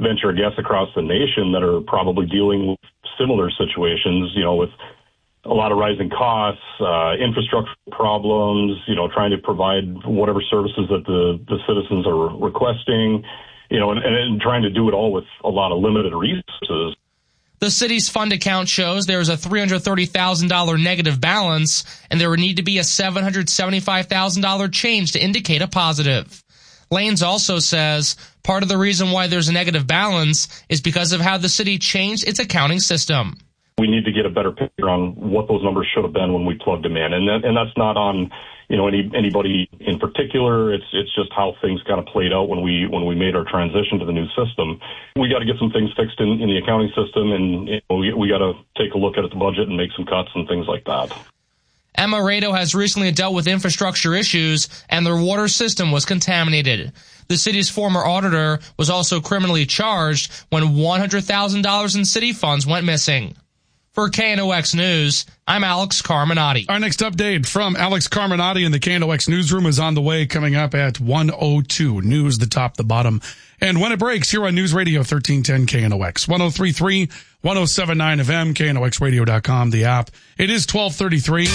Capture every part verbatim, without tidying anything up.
venture a guess across the nation that are probably dealing with similar situations, you know, with a lot of rising costs, uh, infrastructure problems, you know, trying to provide whatever services that the, the citizens are requesting, you know, and, and trying to do it all with a lot of limited resources. The city's fund account shows there is a three hundred thirty thousand dollars negative balance, and there would need to be a seven hundred seventy-five thousand dollars change to indicate a positive. Lanes also says part of the reason why there's a negative balance is because of how the city changed its accounting system. We need to get a better picture on what those numbers should have been when we plugged them in. And that, and that's not on, you know, any, anybody in particular. It's, it's just how things kind of played out when we, when we made our transition to the new system. We got to get some things fixed in, in the accounting system, and you know, we, we got to take a look at the budget and make some cuts and things like that. Emma Rado has recently dealt with infrastructure issues, and their water system was contaminated. The city's former auditor was also criminally charged when one hundred thousand dollars in city funds went missing. For K N O X News, I'm Alex Carminati. Our next update from Alex Carminati in the K N O X newsroom is on the way, coming up at one oh two. News, the top, the bottom. And when it breaks, here on News Radio thirteen ten K N O X, one oh three point three, one oh seven point nine F M, K N O X radio dot com, the app. It is twelve thirty-three.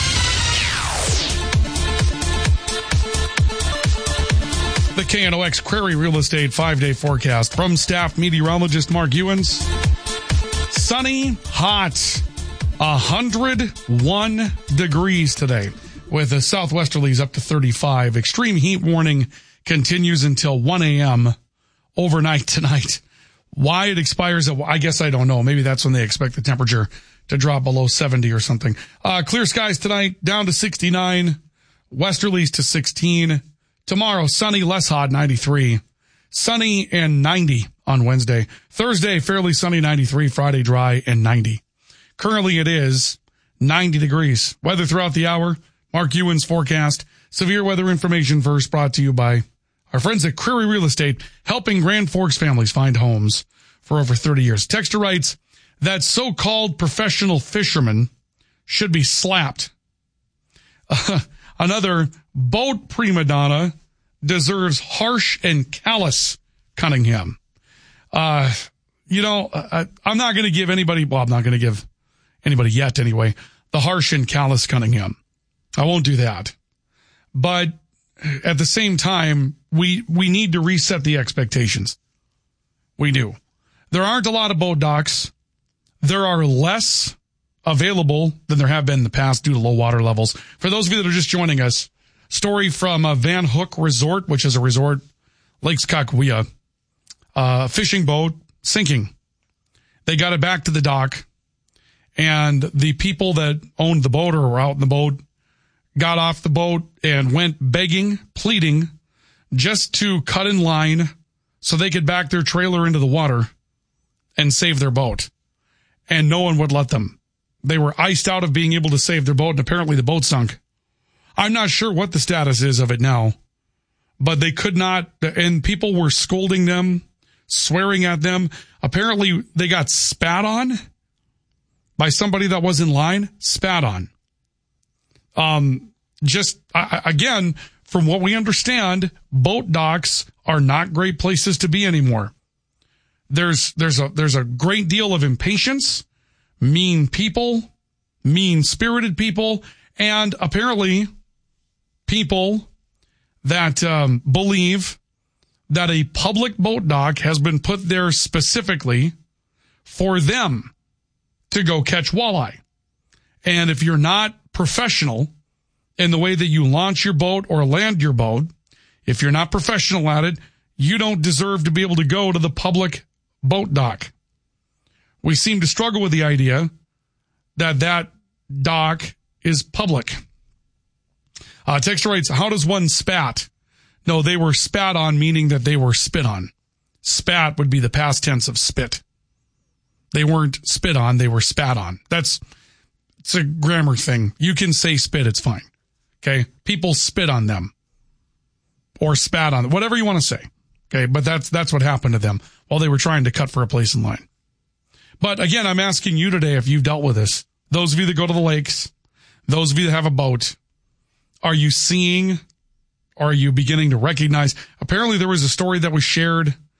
The K N O X Prairie Real Estate five-day forecast from staff meteorologist Mark Ewens. Sunny, hot, one hundred one degrees today with the southwesterlies up to thirty-five. Extreme heat warning continues until one a.m. overnight tonight. Why it expires, I guess I don't know. Maybe that's when they expect the temperature to drop below seventy or something. Uh, clear skies tonight, down to sixty-nine. Westerlies to sixteen. Tomorrow, sunny, less hot, ninety-three. Sunny and ninety on Wednesday. Thursday, fairly sunny, ninety-three. Friday, dry and ninety. Currently, it is ninety degrees. Weather throughout the hour. Mark Ewan's forecast. Severe weather information first, brought to you by our friends at Prairie Real Estate, helping Grand Forks families find homes for over thirty years. Texter writes that so-called professional fisherman should be slapped. Uh, another boat prima donna deserves harsh and callous Cunningham. Uh, you know, I, I'm not going to give anybody, well, I'm not going to give anybody yet anyway, the harsh and callous Cunningham. I won't do that. But at the same time, we, we need to reset the expectations. We do. There aren't a lot of boat docks. There are less available than there have been in the past due to low water levels. For those of you that are just joining us, story from uh, Van Hook Resort, which is a resort, Lakes Kakawea, uh, fishing boat sinking. They got it back to the dock, and the people that owned the boat or were out in the boat got off the boat and went begging, pleading, just to cut in line so they could back their trailer into the water and save their boat. And no one would let them. They were iced out of being able to save their boat, and apparently the boat sunk. I'm not sure what the status is of it now, but they could not, and people were scolding them, swearing at them. Apparently they got spat on by somebody that was in line, spat on. Um, just, uh, again, from what we understand, boat docks are not great places to be anymore. There's, there's a, there's a great deal of impatience, mean people, mean-spirited people, and apparently people that um, believe that a public boat dock has been put there specifically for them to go catch walleye. And if you're not professional in the way that you launch your boat or land your boat, if you're not professional at it, you don't deserve to be able to go to the public boat dock. We seem to struggle with the idea that that dock is public. Uh, Texter writes, how does one spat? No, they were spat on, meaning that they were spit on. Spat would be the past tense of spit. They weren't spit on, they were spat on. That's, it's a grammar thing. You can say spit, it's fine. Okay? People spit on them. Or spat on them. Whatever you want to say. Okay? But that's, that's what happened to them while they were trying to cut for a place in line. But again, I'm asking you today if you've dealt with this. Those of you that go to the lakes, those of you that have a boat, are you seeing, or are you beginning to recognize? Apparently there was a story that was shared